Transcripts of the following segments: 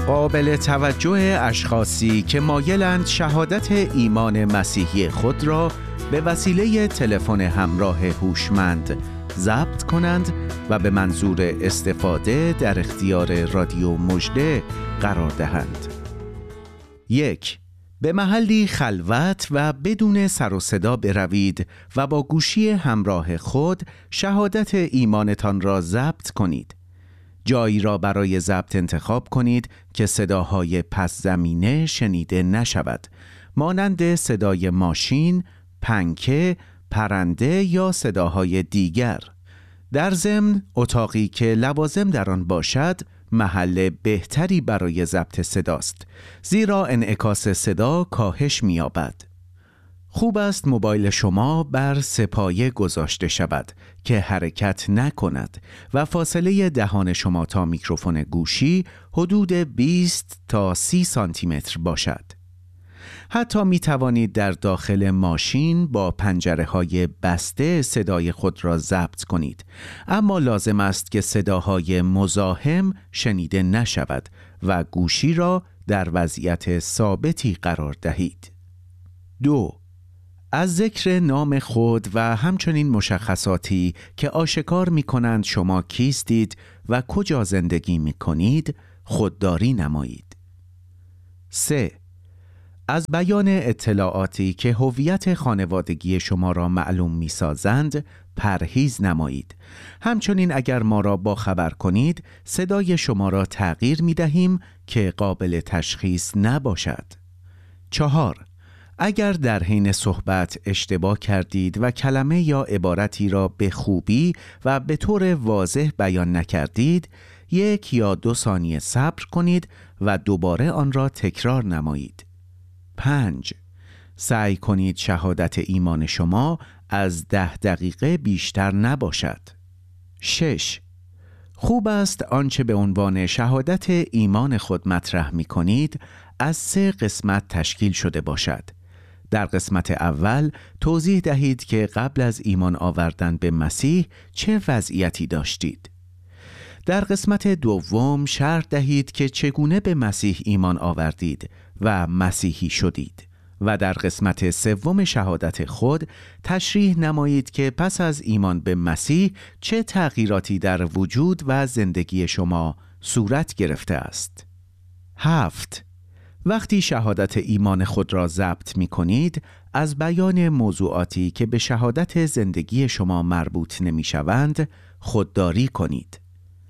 قابل توجه اشخاصی که مایلند شهادت ایمان مسیحی خود را به وسیله تلفن همراه هوشمند ضبط کنند و به منظور استفاده در اختیار رادیو مژده قرار دهند. 1. به محلی خلوت و بدون سر و صدا بروید و با گوشی همراه خود شهادت ایمانتان را ضبط کنید. جایی را برای ضبط انتخاب کنید که صداهای پس زمینه شنیده نشود، مانند صدای ماشین، پنکه، پرنده یا صداهای دیگر. در ضمن اتاقی که لوازم در آن باشد محل بهتری برای ضبط صداست، زیرا انعکاس صدا کاهش می‌یابد. خوب است موبایل شما بر سه‌پایه گذاشته شود که حرکت نکند و فاصله دهان شما تا میکروفون گوشی حدود 20 تا 30 سانتی متر باشد. حتی می توانید در داخل ماشین با پنجره‌های بسته صدای خود را ضبط کنید، اما لازم است که صداهای مزاحم شنیده نشود و گوشی را در وضعیت ثابتی قرار دهید. 2. از ذکر نام خود و همچنین مشخصاتی که آشکار می کنند شما کیستید و کجا زندگی می کنید خودداری نمایید. 3. از بیان اطلاعاتی که هویت خانوادگی شما را معلوم می سازند پرهیز نمایید. همچنین اگر ما را باخبر کنید صدای شما را تغییر می دهیم که قابل تشخیص نباشد. 4. اگر در حین صحبت اشتباه کردید و کلمه یا عبارتی را به خوبی و به طور واضح بیان نکردید، 1 یا 2 ثانیه صبر کنید و دوباره آن را تکرار نمایید. 5. سعی کنید شهادت ایمان شما از 10 دقیقه بیشتر نباشد. 6. خوب است آنچه به عنوان شهادت ایمان خود مطرح می کنید از 3 قسمت تشکیل شده باشد. در قسمت اول توضیح دهید که قبل از ایمان آوردن به مسیح چه وضعیتی داشتید. در قسمت دوم شرح دهید که چگونه به مسیح ایمان آوردید و مسیحی شدید. و در قسمت سوم شهادت خود تشریح نمایید که پس از ایمان به مسیح چه تغییراتی در وجود و زندگی شما صورت گرفته است. 7. وقتی شهادت ایمان خود را ضبط می کنید، از بیان موضوعاتی که به شهادت زندگی شما مربوط نمی شوند خودداری کنید.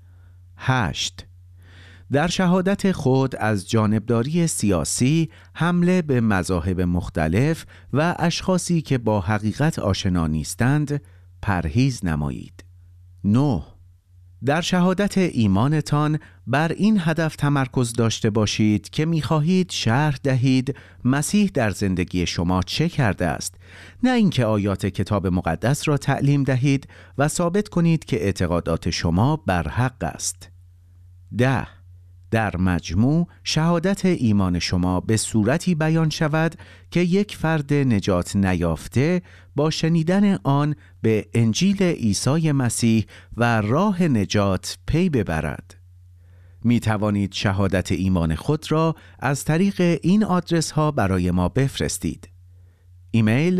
8. در شهادت خود از جانبداری سیاسی، حمله به مذاهب مختلف و اشخاصی که با حقیقت آشنا نیستند پرهیز نمایید. 9. در شهادت ایمانتان بر این هدف تمرکز داشته باشید که می‌خواهید شرح دهید مسیح در زندگی شما چه کرده است، نه اینکه آیات کتاب مقدس را تعلیم دهید و ثابت کنید که اعتقادات شما بر حق است. 10. در مجموع شهادت ایمان شما به صورتی بیان شود که یک فرد نجات نیافته با شنیدن آن به انجیل عیسی مسیح و راه نجات پی ببرد. می توانید شهادت ایمان خود را از طریق این آدرس ها برای ما بفرستید. ایمیل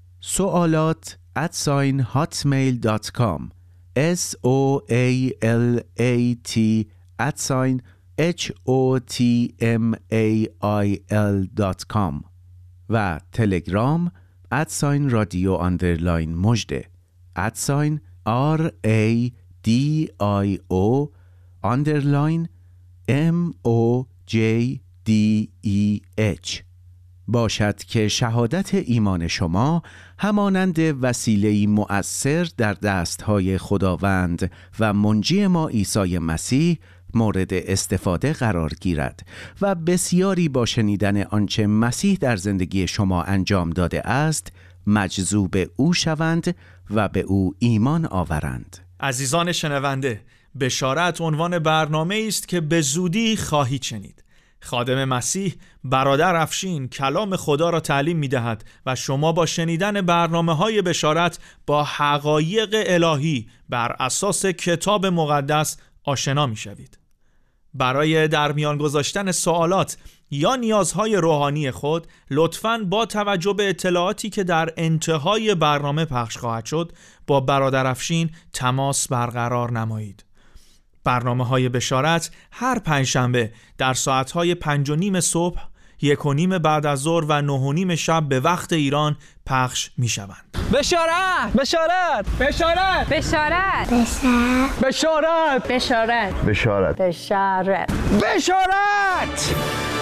soalat@hotmail.com soalat@hotmail.com و تلگرام @رادیو_مژده @RADIO_MOJDEH باشد که شهادت ایمان شما همانند وسیله‌ای مؤثر در دستهای خداوند و منجی ما عیسی مسیح مورد استفاده قرار گیرد و بسیاری با شنیدن آنچه مسیح در زندگی شما انجام داده است مجذوب او شوند و به او ایمان آورند. عزیزان شنونده، بشارت عنوان برنامه است که به زودی خواهید شنید. خادم مسیح برادر افشین کلام خدا را تعلیم می دهد و شما با شنیدن برنامه‌های بشارت با حقایق الهی بر اساس کتاب مقدس آشنا می شوید. برای در میان گذاشتن سوالات یا نیازهای روحانی خود لطفاً با توجه به اطلاعاتی که در انتهای برنامه پخش خواهد شد با برادر افشین تماس برقرار نمایید. برنامه‌های بشارت هر پنجشنبه در ساعت‌های 5:30 صبح، 1:30 بعد از ظهر و 9:30 شب به وقت ایران پخش می‌شوند. بشارت بشارت بشارت بشارت بشارت بشارت بشارت بشارت بشارت.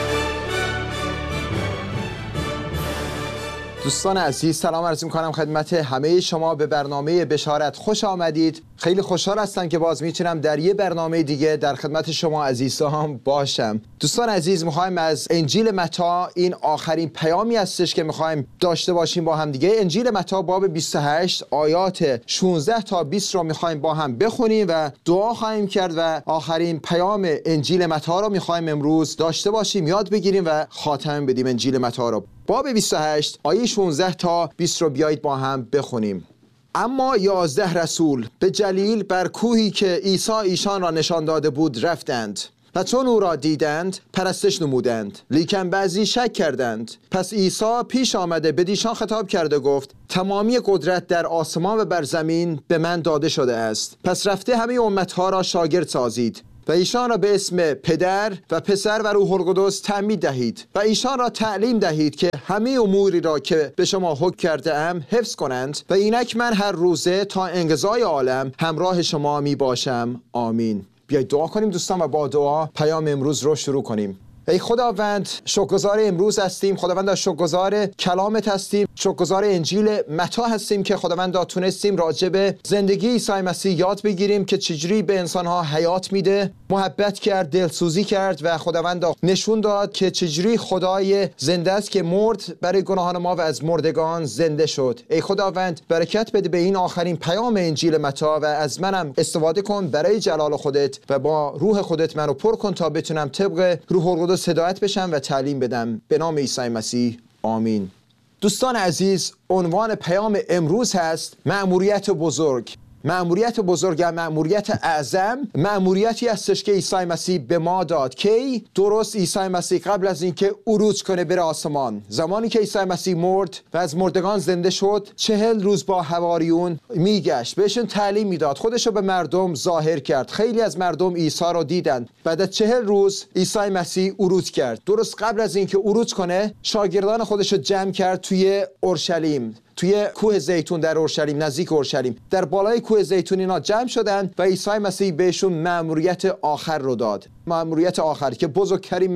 دوستان عزیز، سلام عرض می‌کنم خدمت همه شما به برنامه بشارت. خوش آمدید. خیلی خوشحال هستم که باز میتونم در یه برنامه دیگه در خدمت شما عزیزان باشم. دوستان عزیز، میخوایم از انجیل متی، این آخرین پیامی هستش که میخوایم داشته باشیم با هم دیگه. انجیل متی باب 28 آیات 16 تا 20 رو میخوایم با هم بخونیم و دعا خواهیم کرد و آخرین پیام انجیل متی رو میخوایم امروز داشته باشیم، یاد بگیریم و خاتمه بدیم انجیل متی رو. باب 28 آیه 16 تا 20 رو بیایید با هم بخونیم. اما 11 رسول به جلیل بر کوهی که عیسی ایشان را نشان داده بود رفتند و چون او را دیدند پرستش نمودند، لیکن بعضی شک کردند. پس عیسی پیش آمده به ایشان خطاب کرده گفت: تمامی قدرت در آسمان و بر زمین به من داده شده است. پس رفته همه امتها را شاگرد سازید و ایشان را به اسم پدر و پسر و روح القدس تعمید دهید و ایشان را تعلیم دهید که همه اموری را که به شما حکم کرده ام حفظ کنند و اینک من هر روزه تا انقضای عالم همراه شما می باشم. آمین. بیایید دعا کنیم دوستان و با دعا پیام امروز رو شروع کنیم. ای خداوند، شکرگزار امروز هستیم. خداوند، شکرگزار کلامت هستیم. شکرگزار انجیل متی هستیم که خداوند تونستیم راجع به زندگی عیسی مسیح یاد بگیریم که چجوری به انسانها حیات میده، محبت کرد، دلسوزی کرد و خداوند نشون داد که چجوری خدای زنده است که مرد برای گناهان ما و از مردگان زنده شد. ای خداوند، برکت بده به این آخرین پیام انجیل متی و از منم استفاده کن برای جلال خودت و با روح خودت منو پر کن تا بتونم طبق روح القدس هدایت بشم و تعلیم بدم. به نام عیسی مسیح. آمین. دوستان عزیز، عنوان پیام امروز هست مأموریت بزرگ. مأموریت بزرگ یا مأموریت اعظم، مأموریتی هستش که عیسی مسیح به ما داد. کی؟ درست عیسی مسیح قبل از اینکه عروج کنه بره آسمان، زمانی که عیسی مسیح مرد و از مردگان زنده شد، 40 روز با حواریون میگشت، بهشون تعلیم میداد، خودشو به مردم ظاهر کرد. خیلی از مردم عیسی رو دیدن. بعد از 40 روز عیسی مسیح عروج کرد. درست قبل از اینکه عروج کنه، شاگردان خودشو جمع کرد توی اورشلیم، توی کوه زیتون در اورشلیم، نزدیک اورشلیم. در بالای کوه زیتون اینا جمع شدند و عیسی مسیح بهشون مأموریت آخر رو داد. مأموریت آخر که بزرگترین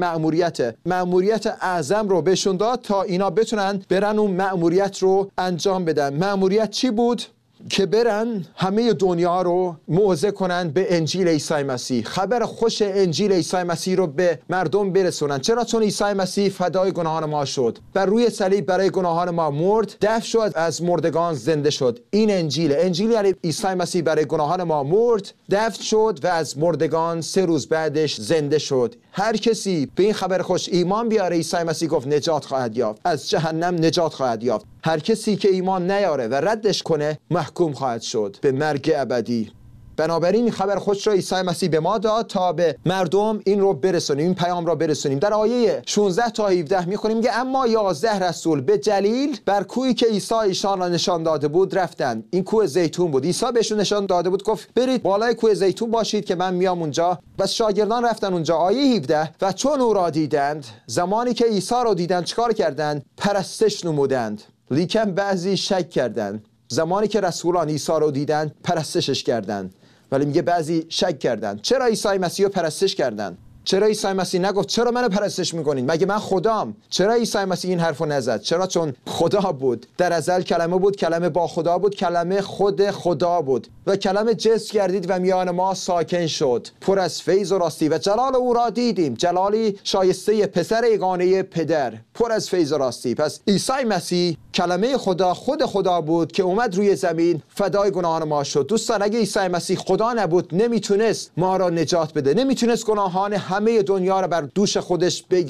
مأموریت اعظم رو بهشون داد تا اینا بتونن برن اون مأموریت رو انجام بدن. مأموریت چی بود؟ که برن همه دنیا رو موعظه کنن به انجیل عیسی مسیح. خبر خوش انجیل عیسی مسیح رو به مردم برسونن. چرا؟ چون عیسی مسیح فدای گناهان ما شد، بر روی صلیب برای گناهان ما مرد، دفن شد، از مردگان زنده شد. این انجیل یعنی عیسی مسیح برای گناهان ما مرد، دفن شد و از مردگان 3 روز بعدش زنده شد. هر کسی به این خبر خوش ایمان بیاره، عیسی مسیح گفت نجات خواهد یافت، از جهنم نجات خواهد یافت. هر کسی که ایمان نیاره و ردش کنه محکوم خواهد شد به مرگ ابدی. بنابراین این خبر خوش را عیسی مسیح به ما داد تا به مردم این رو برسونیم، این پیام را برسونیم. در آیه 16 تا 17 میخونیم که اما 11 رسول به جلیل بر کوهی که عیسی ایشان را نشان داده بود رفتند. این کوه زیتون بود. عیسی بهشون نشان داده بود، گفت برید بالای کوه زیتون باشید که من میام اونجا. بس شاگردان رفتن اونجا. آیه 17 و چون او را دیدند، زمانی که عیسی را دیدند چیکار کردند؟ پرستش نمودند، لیکن بعضی شک کردند. زمانی که رسولان عیسی رو دیدن پرستشش کردند، ولی میگه بعضی شک کردند. چرا عیسی مسیح رو پرستش کردند؟ چرا عیسی مسیح نگفت چرا منو پرستش میکنین؟ مگه من خدام؟ چرا عیسی مسیح این حرفو نزد؟ چرا؟ چون خدا بود. در ازل کلمه بود، کلمه با خدا بود، کلمه خود خدا بود و کلمه جسم گردید و میان ما ساکن شد، پر از فیض و راستی و جلال او را دیدیم، جلالی شایسته پسر یگانه پدر، پر از فیض و راستی. پس عیسی مسیح کلمه خدا، خود خدا بود که اومد روی زمین، فدای گناهان ما شد. دوستان، اگه عیسی مسیح خدا نبود نمیتونست ما را نجات بده، نمیتونست گناهان همه دنیا را بر دوش خودش بگیره.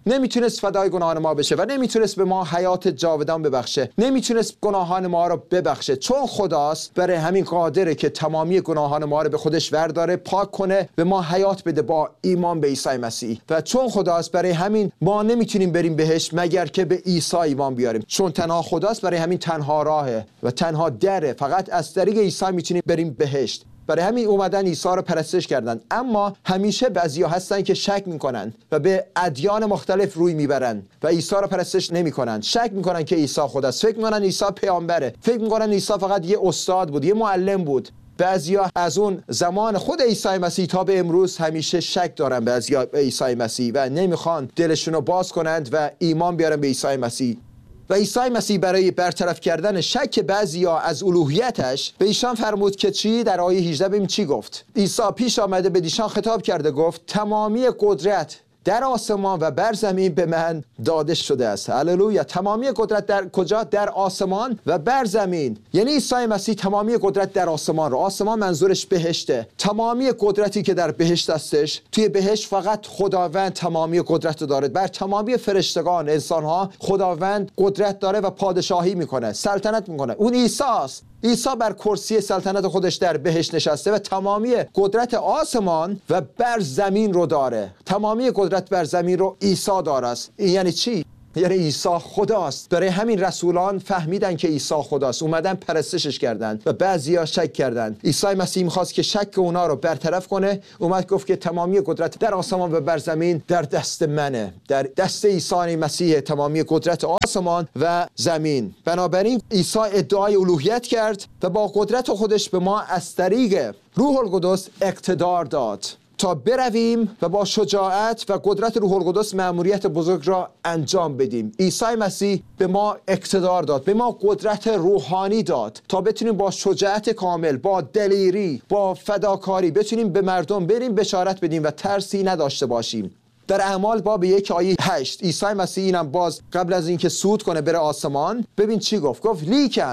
نمیتونست فدای گناهان ما بشه و نمیتونست به ما حیات جاودان ببخشه، نمیتونست گناهان ما رو ببخشه. چون خداست برای همین قادره که تمامی گناهان ما رو به خودش ورداره، پاک کنه، به ما حیات بده با ایمان به عیسی مسیح. و چون خداست برای همین ما نمیتونیم بریم بهشت مگر که به عیسی ایمان بیاریم. چون تنها خداست برای همین تنها راهه و تنها دره، فقط از طریق عیسی میتونیم بریم بهشت. برای همین اومدن عیسی رو پرستش کردن. اما همیشه بعضیا هستن که شک میکنن و به ادیان مختلف روی میبرن و عیسی رو پرستش نمیکنن. شک میکنن که عیسی خداست، فکر میکنن عیسی پیامبره، فکر میکنن عیسی فقط یه استاد بود، یه معلم بود. بعضیا از اون زمان خود عیسی مسیح تا به امروز همیشه شک دارن بعضیا به عیسی مسیح و نمیخوان دلشون رو باز کنند و ایمان بیارن به عیسی مسیح. و عیسی مسیح برای برطرف کردن شک بعضیا از الوهیتش به ایشان فرمود که چی؟ در آیه 18 ببین چی گفت. عیسی پیش آمده به ایشان خطاب کرده، گفت تمامی قدرت در آسمان و بر زمین به من داده شده است. هللویا. تمامی قدرت در کجا؟ در آسمان و بر زمین. یعنی عیسی مسیح تمامی قدرت در آسمان رو، آسمان منظورش بهشته، تمامی قدرتی که در بهشت هستش، توی بهشت فقط خداوند تمامی قدرت رو داره. بر تمامی فرشتگان، انسانها خداوند قدرت داره و پادشاهی میکنه، سلطنت میکنه. اون عیسی است. عیسی بر کرسی سلطنت خودش در بهشت نشسته و تمامی قدرت آسمان و بر زمین رو داره. تمامی قدرت بر زمین رو عیسی داره است. این یعنی چی؟ یعنی عیسی خداست. برای همین رسولان فهمیدن که عیسی خداست، اومدن پرستشش کردن و بعضیا شک کردن. عیسی مسیح می‌خواست که شک اونا رو برطرف کنه، اومد گفت که تمامی قدرت در آسمان و بر زمین در دست منه، در دست عیسی مسیح تمامی قدرت آسمان و زمین. بنابراین عیسی ادعای الوهیت کرد و با قدرت خودش به ما از طریق روح القدس اقتدار داد تا برویم و با شجاعت و قدرت روح القدس مأموریت بزرگ را انجام بدیم. عیسی مسیح به ما اقتدار داد، به ما قدرت روحانی داد تا بتونیم با شجاعت کامل، با دلیری، با فداکاری بتونیم به مردم بریم بشارت بدیم و ترسی نداشته باشیم. در اعمال باب 1 آیه 8 عیسی مسیح اینم باز قبل از اینکه صعود کنه بره آسمان، ببین چی گفت. گفت لیکن